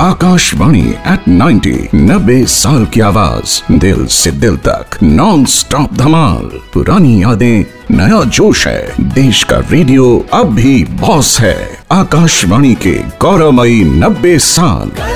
Akashvani eight 90, 90 साल की आवाज, दिल से दिल तक नॉन स्टॉप धमाल। पुरानी यादें, नया जोश है, देश का रेडियो अब भी बॉस है। आकाशवाणी के गौरवमयी 90 साल।